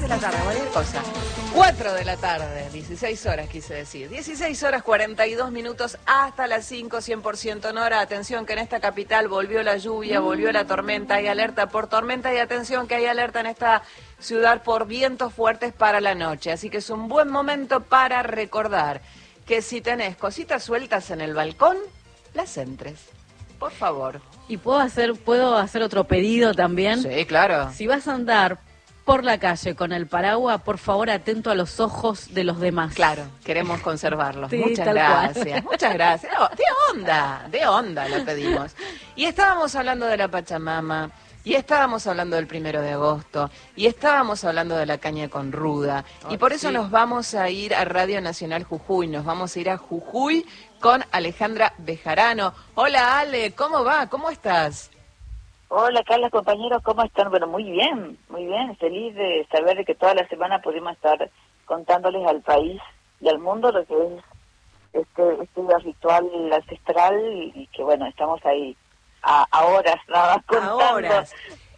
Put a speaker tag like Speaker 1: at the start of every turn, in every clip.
Speaker 1: 3 de la tarde, cualquier cosa. 4 de la tarde, 16 horas quise decir. 16 horas 42 minutos hasta las 5, 100% Nora. Atención que en esta capital volvió la lluvia, volvió la tormenta, hay alerta por tormenta y atención que hay alerta en esta ciudad por vientos fuertes para la noche. Así que es un buen momento para recordar que si tenés cositas sueltas en el balcón, las entres. Por favor.
Speaker 2: ¿Y puedo hacer otro pedido también?
Speaker 1: Sí, claro.
Speaker 2: Si vas a andar por la calle con el paraguas, por favor, atento a los ojos de los demás.
Speaker 1: Claro, queremos conservarlos.
Speaker 2: Sí,
Speaker 1: muchas
Speaker 2: tal
Speaker 1: gracias,
Speaker 2: cual.
Speaker 1: muchas gracias. De onda lo pedimos. Y estábamos hablando de la Pachamama, y estábamos hablando del 1 de agosto, y estábamos hablando de la caña con ruda, y por eso
Speaker 2: sí.
Speaker 1: nos vamos a ir a Radio Nacional Jujuy, nos vamos a ir a Jujuy con Alejandra Bejarano. Hola Ale, ¿cómo va? ¿Cómo estás?
Speaker 3: Hola Carla, compañeros, ¿cómo están? Bueno, muy bien, feliz de saber de que toda la semana pudimos estar contándoles al país y al mundo lo que es este ritual ancestral y que bueno, estamos ahí a horas nada más contando.
Speaker 1: A horas.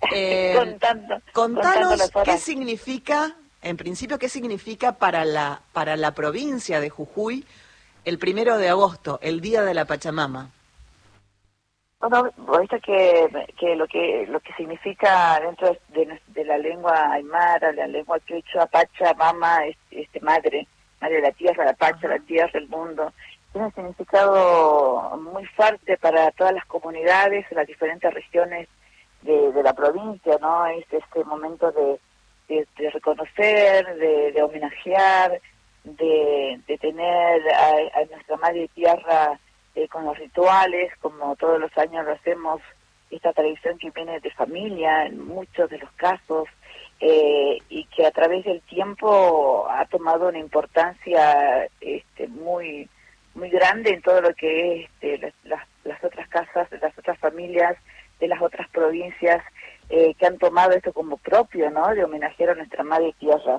Speaker 1: Contanos
Speaker 3: las horas.
Speaker 1: qué significa, en principio, qué significa para la provincia de Jujuy el 1 de agosto, el Día de la Pachamama.
Speaker 3: Bueno, esto que lo que significa dentro de la lengua aymara, la lengua quechua, Pachamama, madre de la tierra, la Pacha, la tierra, el mundo. Tiene un significado muy fuerte para todas las comunidades, las diferentes regiones de la provincia, ¿no? Es este momento de reconocer, de homenajear, de tener a nuestra madre tierra con los rituales, como todos los años lo hacemos, esta tradición que viene de familia en muchos de los casos, y que a través del tiempo ha tomado una importancia muy muy grande en todo lo que es las otras casas, las otras familias de las otras provincias que han tomado esto como propio, ¿no? De homenajear a nuestra madre tierra.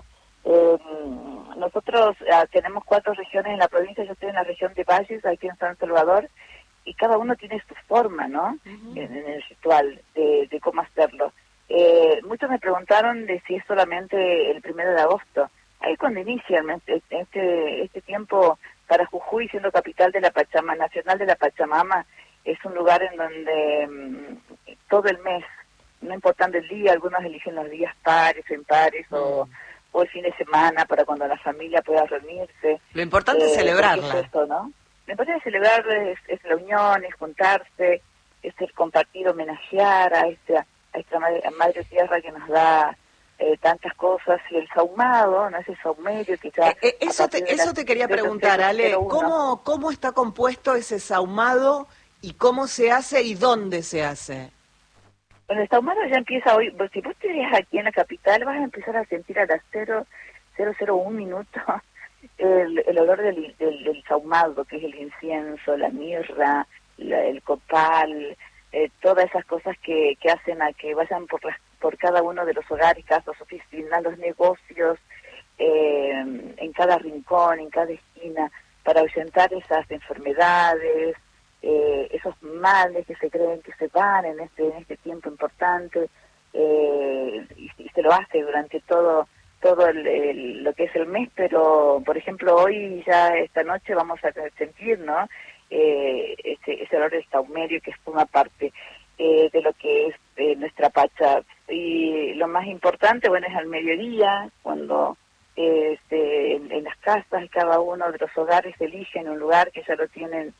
Speaker 3: Nosotros tenemos 4 regiones en la provincia. Yo estoy en la región de Valles, aquí en San Salvador, y cada uno tiene su forma, ¿no? En el ritual de cómo hacerlo. Muchos me preguntaron de si es solamente el 1 de agosto. Ahí cuando inicia este tiempo para Jujuy, siendo capital de la Pachamama, nacional de la Pachamama, es un lugar en donde todo el mes, no importando el día, algunos eligen los días pares o impares o el fin de semana para cuando la familia pueda reunirse.
Speaker 1: Lo importante es celebrarla.
Speaker 3: Es esto, ¿no? Lo importante es celebrar, es la unión, es juntarse, es el compartir, homenajear a esta madre tierra que nos da tantas cosas, y el sahumado, ¿no? Ese sahumerio que ya...
Speaker 1: Eso te quería preguntar, Ale, ¿cómo está compuesto ese sahumado y cómo se hace y dónde se hace?
Speaker 3: Bueno, el sahumado ya empieza hoy. Si vos te ves aquí en la capital, vas a empezar a sentir a las 001 minutos el olor del sahumado, que es el incienso, la mirra, el copal, todas esas cosas que hacen a que vayan por cada uno de los hogares, casas, oficinas, los negocios, en cada rincón, en cada esquina, para ahuyentar esas enfermedades, esos males que se creen que se van en este tiempo importante, y se lo hace durante todo lo que es el mes, pero por ejemplo hoy ya esta noche vamos a sentir, ¿no? Ese olor del saumerio que forma parte de lo que es nuestra Pacha. Y lo más importante, bueno, es al mediodía, cuando en las casas cada uno de los hogares eligen un lugar que ya lo tienen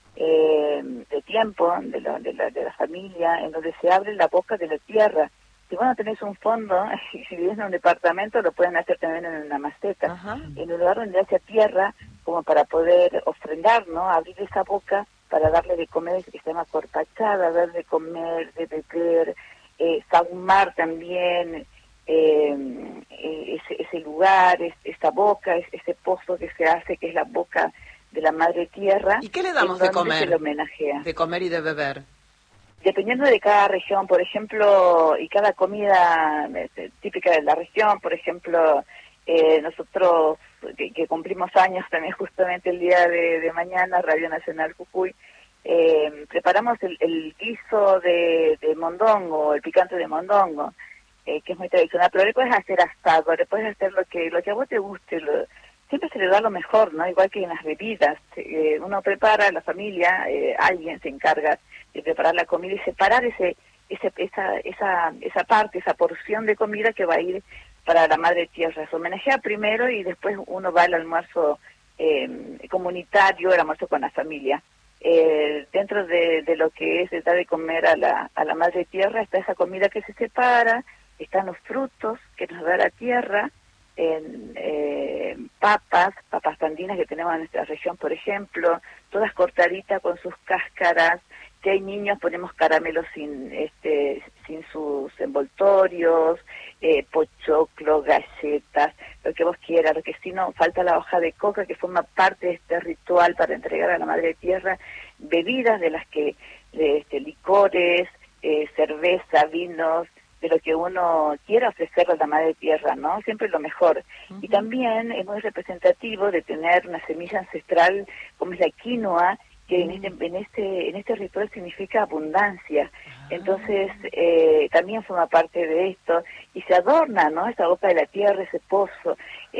Speaker 3: de tiempo, de la familia, en donde se abre la boca de la tierra. Si vos no tenés un fondo, y si vivís en un departamento, lo pueden hacer también en una maceta.
Speaker 1: Ajá.
Speaker 3: En un lugar donde haya tierra, como para poder ofrendar, ¿no? Abrir esa boca para darle de comer, que se llama corpachada, dar de comer, de beber, sahumar también ese lugar, esa boca, ese pozo que se hace, que es la boca de la madre tierra.
Speaker 1: ¿Y qué le damos de comer?
Speaker 3: Se le homenajea.
Speaker 1: De comer y de beber.
Speaker 3: Dependiendo de cada región, por ejemplo, y cada comida típica de la región, por ejemplo, nosotros que cumplimos años también justamente el día de mañana, Radio Nacional Jujuy, preparamos el guiso de mondongo, el picante de mondongo, que es muy tradicional, pero le puedes hacer asado, le puedes hacer lo que a vos te guste, siempre se le da lo mejor, ¿no? Igual que en las bebidas, uno prepara, la familia, alguien se encarga de preparar la comida y separar esa parte, esa porción de comida que va a ir para la Madre Tierra. Se homenajea primero y después uno va al almuerzo comunitario, el almuerzo con la familia. Dentro de lo que es dar de comer a la Madre Tierra está esa comida que se separa, están los frutos que nos da la tierra, papas andinas que tenemos en nuestra región, por ejemplo, todas cortaditas con sus cáscaras. Si hay niños, ponemos caramelos sin sus envoltorios, pochoclo, galletas, lo que vos quieras. Lo que sí no falta, la hoja de coca, que forma parte de este ritual para entregar a la Madre Tierra, bebidas de las que, licores, cerveza, vinos, de lo que uno quiera ofrecerle a la Madre Tierra, ¿no? Siempre lo mejor. Uh-huh. Y también es muy representativo de tener una semilla ancestral como es la quinoa, que en este ritual significa abundancia. Entonces, también forma parte de esto, y se adorna, ¿no?, esa boca de la tierra, ese pozo,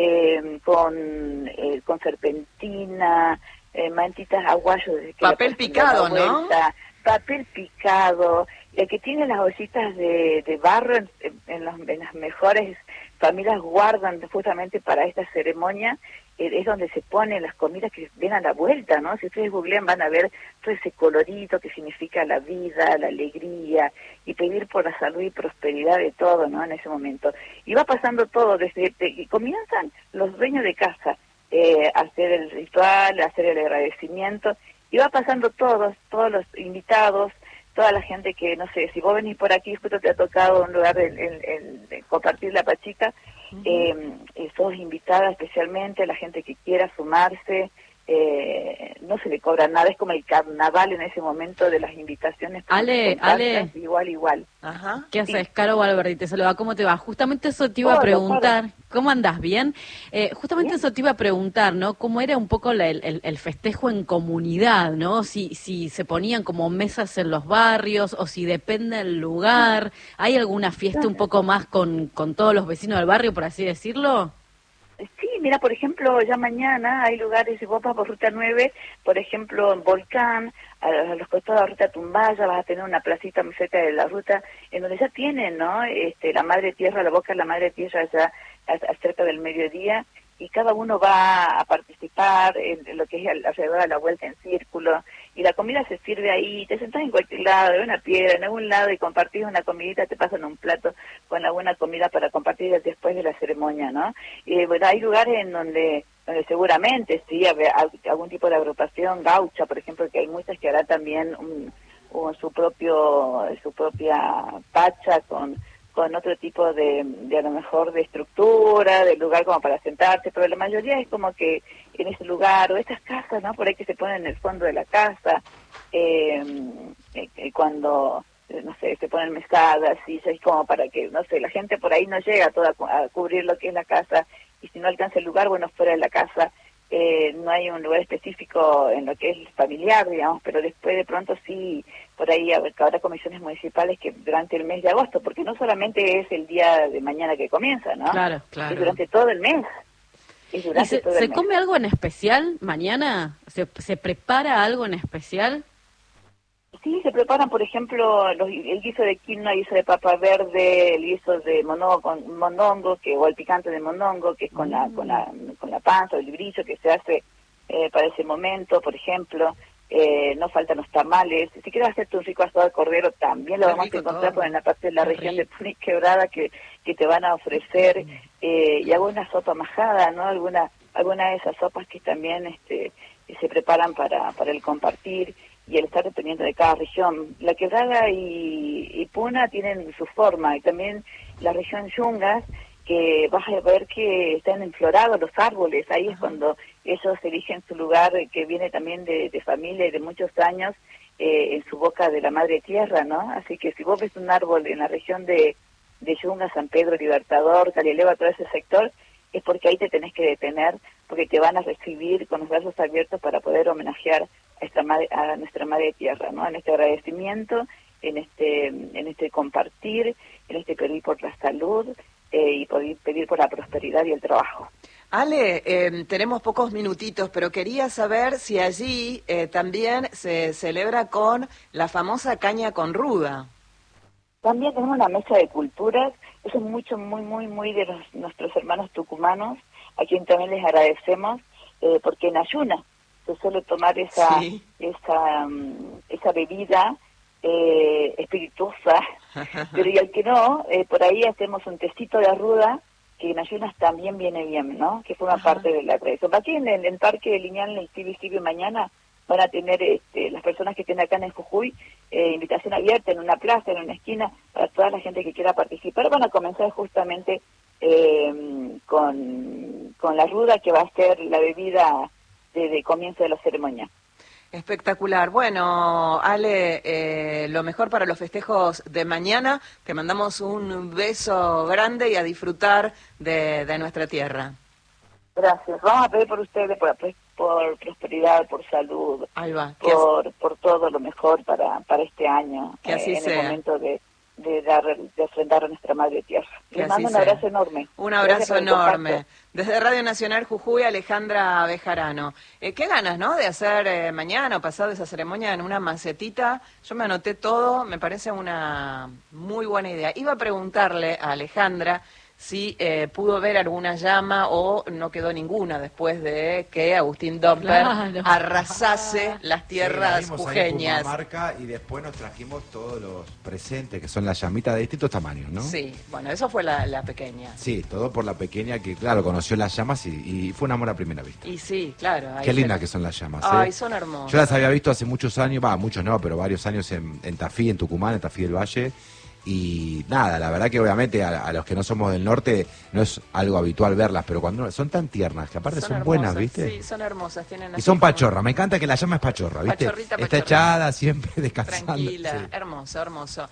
Speaker 3: con serpentina, mantitas aguayos.
Speaker 1: Papel picado, ¿no?
Speaker 3: Papel picado, el que tiene las ollitas de barro en las mejores familias guardan justamente para esta ceremonia, es donde se ponen las comidas que ven a la vuelta, ¿no? Si ustedes googlean van a ver todo ese colorito que significa la vida, la alegría, y pedir por la salud y prosperidad de todo, ¿no?, en ese momento. Y va pasando todo, desde que comienzan los dueños de casa a hacer el ritual, a hacer el agradecimiento, y va pasando todos los invitados, toda la gente que, no sé, si vos venís por aquí, justo te ha tocado un lugar de compartir la pachita, sos invitada especialmente, la gente que quiera sumarse, no se le cobra nada, es como el carnaval en ese momento de las invitaciones.
Speaker 2: Ale.
Speaker 3: Igual.
Speaker 2: Ajá. ¿Qué haces? Caro Valverdi, te saluda, ¿cómo te va? Justamente eso te iba a preguntar. ¿Cómo andás? ¿Bien? Justamente ¿bien? Eso te iba a preguntar, ¿no? ¿Cómo era un poco el festejo en comunidad, ¿no? Si se ponían como mesas en los barrios o si depende del lugar. ¿Hay alguna fiesta un poco más con todos los vecinos del barrio, por así decirlo?
Speaker 3: Sí, mira, por ejemplo, ya mañana hay lugares, si vos vas por Ruta 9, por ejemplo, en Volcán, a los costados de la Ruta Tumbaya, vas a tener una placita muy cerca de la ruta, en donde ya tienen, ¿no?, la Madre Tierra, la boca de la Madre Tierra ya cerca del mediodía, y cada uno va a participar en lo que es alrededor de la vuelta en círculo, y la comida se sirve ahí, te sentás en cualquier lado, de una piedra, en algún lado, y compartís una comidita, te pasan un plato con alguna comida para compartir después de la ceremonia, ¿no? Y bueno, hay lugares en donde seguramente sí, algún tipo de agrupación gaucha, por ejemplo, que hay muchas que hará también su propia pacha con otro tipo de a lo mejor de estructura, de lugar como para sentarse, pero la mayoría es como que en ese lugar, o estas casas, ¿no?, por ahí que se ponen en el fondo de la casa, cuando, no sé, se ponen mesadas, y es como para que, no sé, la gente por ahí no llega toda a cubrir lo que es la casa, y si no alcanza el lugar, bueno, fuera de la casa, no hay un lugar específico en lo que es familiar, digamos, pero después de pronto sí, por ahí habrá comisiones municipales que durante el mes de agosto, porque no solamente es el día de mañana que comienza, ¿no?
Speaker 2: Claro.
Speaker 3: Es durante todo el mes.
Speaker 2: ¿Se come algo en especial mañana? ¿Se prepara algo en especial?
Speaker 3: Sí, se preparan, por ejemplo, el guiso de quinoa, el guiso de papa verde, el guiso de mondongo, o el picante de mondongo, que es con la panza, el librillo que se hace para ese momento, por ejemplo. No faltan los tamales. Si quieres hacerte un rico asado de cordero, también lo vamos a encontrar en la parte de la región de Punís Quebrada que te van a ofrecer, y alguna sopa majada, ¿no? Alguna de esas sopas que también se preparan para el compartir y el estar dependiendo de cada región. La Quebrada y Puna tienen su forma, y también la región Yungas, que vas a ver que están enflorados los árboles, ahí es cuando ellos eligen su lugar, que viene también de familia y de muchos años, en su boca de la Madre Tierra, ¿no? Así que si vos ves un árbol en la región de Yungas, San Pedro, Libertador, Calieleva, todo ese sector, es porque ahí te tenés que detener, porque te van a recibir con los brazos abiertos para poder homenajear a nuestra Madre Tierra, ¿no? En este agradecimiento, en este compartir, en este pedir por la salud y pedir por la prosperidad y el trabajo.
Speaker 1: Ale, tenemos pocos minutitos, pero quería saber si allí también se celebra con la famosa caña con ruda.
Speaker 3: También tenemos una mesa de culturas, eso es muy de nuestros hermanos tucumanos, a quien también les agradecemos, porque en ayuna se suele tomar esa bebida espirituosa, pero y al que no, por ahí hacemos un tecito de ruda, que en ayunas también viene bien, ¿no? Que forma parte de la tradición. Aquí en el Parque Lineal, en el Civi mañana, van a tener las personas que estén acá en el Jujuy, invitación abierta en una plaza, en una esquina, para toda la gente que quiera participar. Van a comenzar justamente con la ruda, que va a ser la bebida de comienzo de la ceremonia.
Speaker 1: Espectacular. Bueno, Ale, lo mejor para los festejos de mañana. Te mandamos un beso grande y a disfrutar de nuestra tierra.
Speaker 3: Gracias. Vamos a pedir por ustedes, por prosperidad, por salud,
Speaker 1: Ahí va.
Speaker 3: por todo lo mejor para este año.
Speaker 1: Que así sea.
Speaker 3: En el momento de ofrendar a nuestra madre tierra. Les mando un abrazo enorme.
Speaker 1: Un abrazo enorme. Desde Radio Nacional Jujuy, Alejandra Bejarano. Qué ganas, ¿no?, de hacer mañana o pasado esa ceremonia en una macetita. Yo me anoté todo, me parece una muy buena idea. Iba a preguntarle a Alejandra si pudo ver alguna llama o no quedó ninguna después de que Agustín Domper arrasase las tierras jujeñas.
Speaker 4: Marca, y después nos trajimos todos los presentes, que son las llamitas de distintos tamaños, ¿no?
Speaker 1: Sí, bueno, eso fue la pequeña.
Speaker 4: Sí, todo por la pequeña que, claro, conoció las llamas y fue un amor a primera vista.
Speaker 1: Y sí, claro.
Speaker 4: Qué lindas que son las llamas.
Speaker 1: Ay, son hermosas.
Speaker 4: Yo las había visto hace muchos años, muchos no, pero varios años en Tafí, en Tucumán, en Tafí del Valle. Y nada, la verdad que obviamente a los que no somos del norte no es algo habitual verlas, pero cuando son tan tiernas, que aparte son buenas, ¿viste?
Speaker 1: Sí, son hermosas.
Speaker 4: Y son pachorra, me encanta que la llama es pachorra, ¿viste? Está echada siempre, descansando.
Speaker 1: Tranquila,
Speaker 4: sí.
Speaker 1: Hermoso.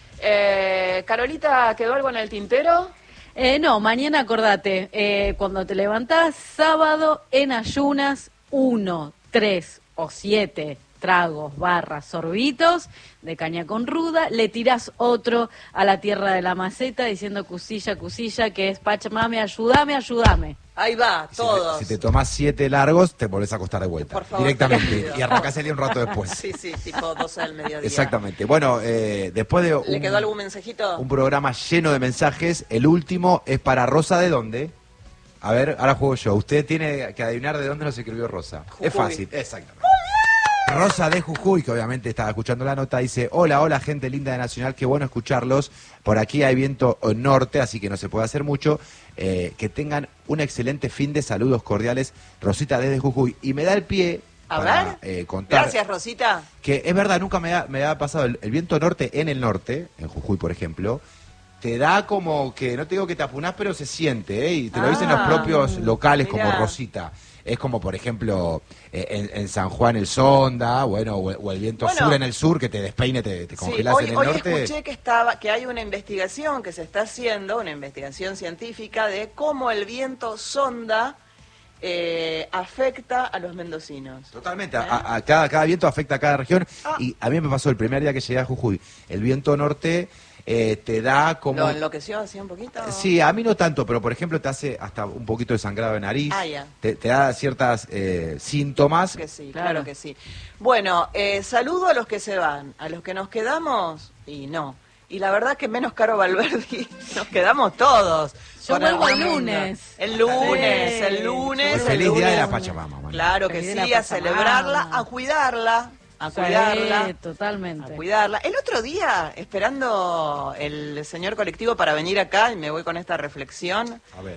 Speaker 1: Carolita, ¿quedó algo en el tintero?
Speaker 2: No, mañana acordate, cuando te levantás, sábado en ayunas, 1, 3 o 7 tragos, sorbitos de caña con ruda, le tirás otro a la tierra de la maceta diciendo cusilla, que es Pachamame, ayúdame.
Speaker 1: Ahí va, todos.
Speaker 4: Si te tomás 7 largos, te volvés a acostar de vuelta.
Speaker 1: Por favor,
Speaker 4: directamente. Y arrancás el día un rato después.
Speaker 1: Sí, tipo 12 del mediodía.
Speaker 4: Exactamente. Bueno, después de
Speaker 1: ¿Le quedó algún mensajito?
Speaker 4: Un programa lleno de mensajes. El último es para Rosa, ¿de dónde? A ver, ahora juego yo. Usted tiene que adivinar de dónde nos escribió Rosa.
Speaker 1: Jujuy.
Speaker 4: Es fácil, exactamente. Rosa de Jujuy, que obviamente estaba escuchando la nota, dice: hola gente linda de Nacional, qué bueno escucharlos. Por aquí hay viento norte, así que no se puede hacer mucho. Que tengan un excelente fin de saludos cordiales, Rosita desde Jujuy. Y me da el pie para contar.
Speaker 1: Gracias, Rosita.
Speaker 4: Que es verdad, nunca me ha pasado. El viento norte, en Jujuy, por ejemplo, te da como que, no te digo que te apunás, pero se siente, y te lo dicen los propios locales, mirá, como Rosita. Es como, por ejemplo, en San Juan el Sonda, bueno, o el viento sur en el sur, que te despeine, te congelás en el norte.
Speaker 1: Hoy escuché que hay una investigación que se está haciendo, una investigación científica de cómo el viento sonda afecta a los mendocinos.
Speaker 4: Totalmente, cada viento afecta a cada región. Y a mí me pasó el primer día que llegué a Jujuy, el viento norte te da como...
Speaker 1: ¿Lo enloqueció así un poquito?
Speaker 4: Sí, a mí no tanto, pero por ejemplo te hace hasta un poquito de sangrado de nariz.
Speaker 1: Ya.
Speaker 4: Te da ciertas síntomas.
Speaker 1: Que sí, claro que sí. Bueno, saludo a los que se van, a los que nos quedamos, y no. Y la verdad que menos Caro Valverdi, nos quedamos todos.
Speaker 2: Yo vuelvo el lunes.
Speaker 1: El lunes.
Speaker 4: Feliz día de la Pachamama. Man.
Speaker 1: Claro que sí, a celebrarla, a cuidarla. A cuidarla.
Speaker 2: Sí, totalmente.
Speaker 1: A cuidarla. El otro día, esperando el señor colectivo para venir acá, y me voy con esta reflexión.
Speaker 4: A ver.